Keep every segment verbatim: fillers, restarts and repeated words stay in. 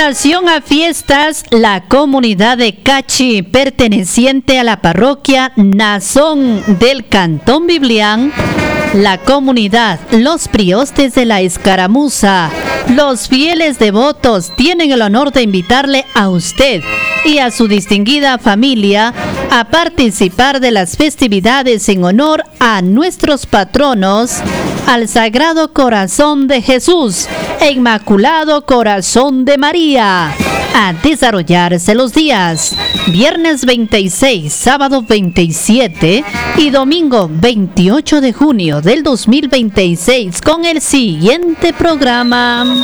Invitación a fiestas, la comunidad de Cachi, perteneciente a la parroquia Nazón del Cantón Biblián, la comunidad, los priostes de la Escaramuza, los fieles devotos tienen el honor de invitarle a usted y a su distinguida familia a participar de las festividades en honor a nuestros patronos, al Sagrado Corazón de Jesús e Inmaculado Corazón de María, a desarrollarse los días viernes veintiséis, sábado veintisiete y domingo veintiocho de junio del dos mil veintiséis con el siguiente programa.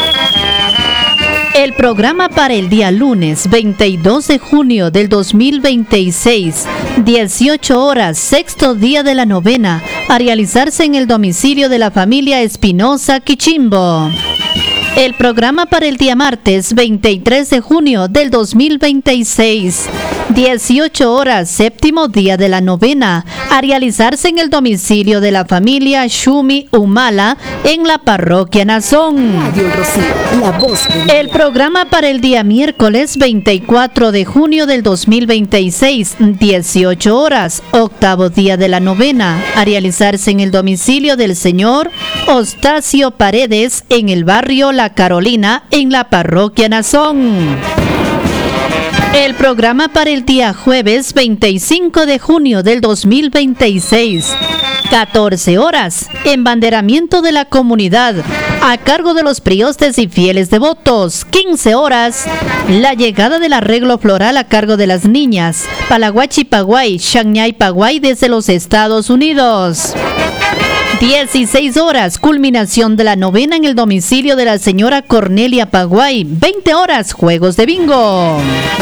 El programa para el día lunes veintidós de junio del dos mil veintiséis, dieciocho horas, sexto día de la novena, a realizarse en el domicilio de la familia Espinosa Quichimbo. El programa para el día martes veintitrés de junio del dos mil veintiséis, dieciocho horas, séptimo día de la novena, a realizarse en el domicilio de la familia Shumi Humala en la parroquia Nazón. El programa para el día miércoles veinticuatro de junio del dos mil veintiséis, dieciocho horas, octavo día de la novena, a realizarse en el domicilio del señor Ostacio Paredes en el barrio La Carolina en la parroquia Nazón. El programa para el día jueves veinticinco de junio del dos mil veintiséis, catorce horas, embanderamiento de la comunidad a cargo de los priostes y fieles devotos. quince horas, la llegada del arreglo floral a cargo de las niñas Palaguachi Paguay, Shanghai Paguay desde los Estados Unidos. dieciséis horas, culminación de la novena en el domicilio de la señora Cornelia Paguay. veinte horas, juegos de bingo.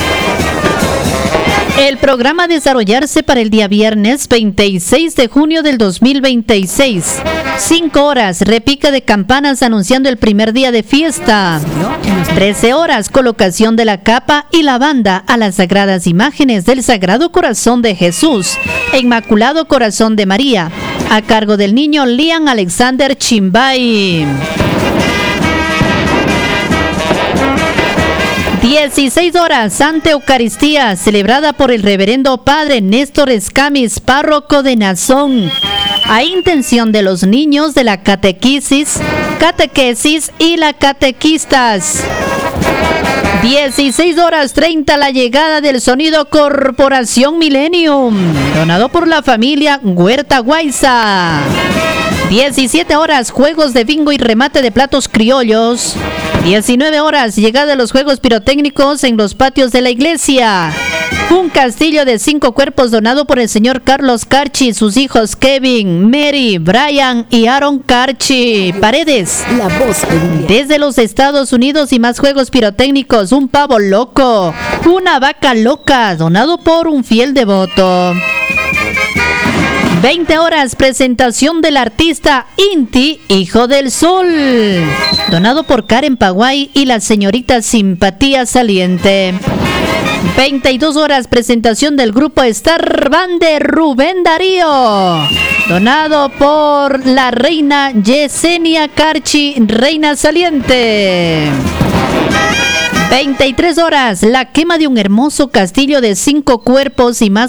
El programa a desarrollarse para el día viernes veintiséis de junio del dos mil veintiséis. cinco horas, repica de campanas anunciando el primer día de fiesta. trece horas, colocación de la capa y la banda a las sagradas imágenes del Sagrado Corazón de Jesús e Inmaculado Corazón de María, a cargo del niño Liam Alexander Chimbay. dieciséis horas, Santa Eucaristía, celebrada por el reverendo padre Néstor Escamis, párroco de Nazón, a intención de los niños de la catequesis, catequesis y la catequistas. dieciséis horas treinta, la llegada del sonido Corporación Millennium, donado por la familia Huerta Guayza. diecisiete horas, juegos de bingo y remate de platos criollos. diecinueve horas, llegada de los juegos pirotécnicos en los patios de la iglesia. Un castillo de cinco cuerpos donado por el señor Carlos Carchi, sus hijos Kevin, Mary, Brian y Aaron Carchi Paredes. La voz desde los Estados Unidos y más juegos pirotécnicos, un pavo loco, una vaca loca, donado por un fiel devoto. veinte horas, presentación del artista Inti, Hijo del Sol, donado por Karen Paguay y la señorita Simpatía Saliente. veintidós horas, presentación del grupo Star Band de Rubén Darío, donado por la reina Yesenia Carchi, Reina Saliente. veintitrés horas, la quema de un hermoso castillo de cinco cuerpos y más